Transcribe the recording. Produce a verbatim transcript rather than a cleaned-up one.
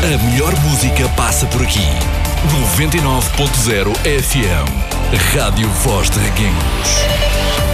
A melhor música passa por aqui. noventa e nove ponto zero F M. Rádio Voz de Reguengos.